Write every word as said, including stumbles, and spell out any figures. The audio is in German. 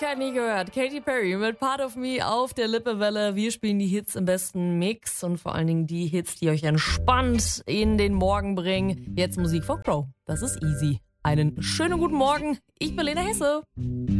Ewigkeit nicht gehört. Katy Perry mit Part of Me auf der Lippewelle. Wir spielen die Hits im besten Mix und vor allen Dingen die Hits, die euch entspannt in den Morgen bringen. Jetzt Musik von Crow. Das ist easy. Einen schönen guten Morgen. Ich bin Lena Hesse.